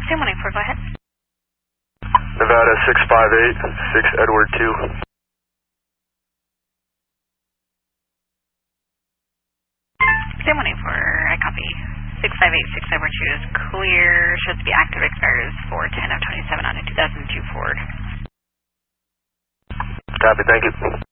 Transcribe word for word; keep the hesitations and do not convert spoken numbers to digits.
Sam one eight four, go ahead. Nevada six five eight, six Edward two. Sam one eight four, I copy. six five eight, six Edward two is clear. Should be active, expires for ten of twenty-seven on a two thousand two Ford. Copy, thank you.